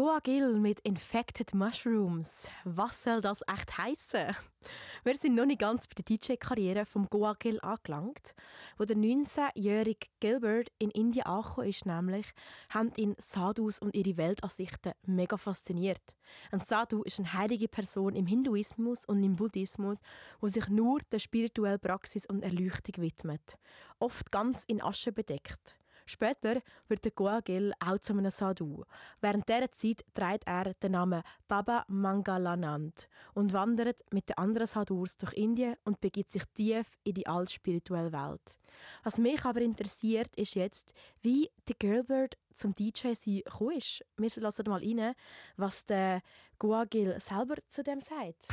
Goa Gill mit Infected Mushrooms. Was soll das echt heissen? Wir sind noch nicht ganz bei der DJ-Karriere vom Goa Gill angelangt. Wo der 19-jährige Gilbert in Indien angekommen ist, nämlich, haben ihn Sadhus und ihre Weltansichten mega fasziniert. Ein Sadhu ist eine heilige Person im Hinduismus und im Buddhismus, die sich nur der spirituellen Praxis und Erleuchtung widmet. Oft ganz in Asche bedeckt. Später wird der Goa Gill auch zu einem Sadhu. Während dieser Zeit trägt er den Namen Baba Mangalanand und wandert mit den anderen Sadhus durch Indien und begibt sich tief in die altspirituelle Welt. Was mich aber interessiert, ist jetzt, wie der Gilbert zum DJ sein gekommen ist. Wir hören mal rein, was der Goa Gill selber zu dem sagt.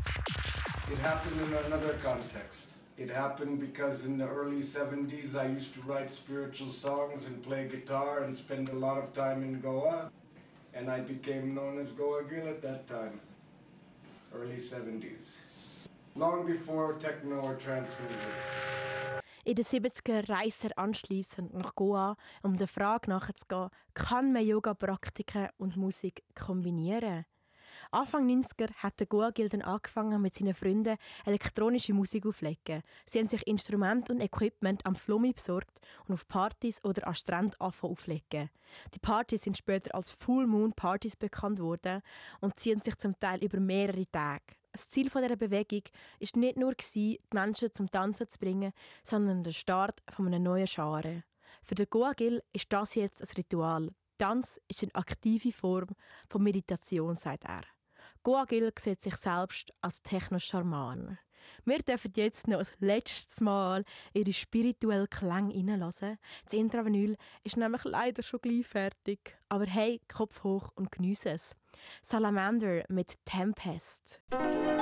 It happened in another context. It happened because in the early 70s I used to write spiritual songs and play guitar and spend a lot of time in Goa. And I became known as Goa Gill at that time. Early 70s. Long before techno or trance music. In den 70er reist er anschliessend nach Goa, um der Frage nachzugehen, kann man Yoga-Praktiken und Musik kombinieren? Anfang 90er hat der Goa Gill dann angefangen, mit seinen Freunden elektronische Musik aufzulegen. Sie haben sich Instrumente und Equipment am Flummi besorgt und auf Partys oder an Stränden auflegen. Die Partys sind später als Full Moon Partys bekannt worden und ziehen sich zum Teil über mehrere Tage. Das Ziel dieser Bewegung war nicht nur, die Menschen zum Tanzen zu bringen, sondern der Start von einer neuen Genre. Für den Goa Gill ist das jetzt ein Ritual. Tanz ist eine aktive Form von Meditation, sagt er. Goa Gill sieht sich selbst als Techno-Schaman. Wir dürfen jetzt noch ein letztes Mal ihre spirituellen Klänge reinlassen. Das Intravinyl ist nämlich leider schon gleich fertig. Aber hey, Kopf hoch und geniesse es. Salamander mit Tempest.